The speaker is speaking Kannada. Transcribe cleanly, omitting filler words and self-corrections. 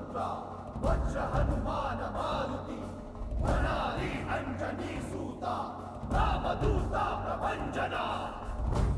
ಪುತ್ರ ವಜ್ರ ಹನುಮಾನ ಮಾರುತಿ ವನಾರಿ ಅಂಜನಿ ಸೂತ ರಾಮದೂತ ಪ್ರಭಂಜನ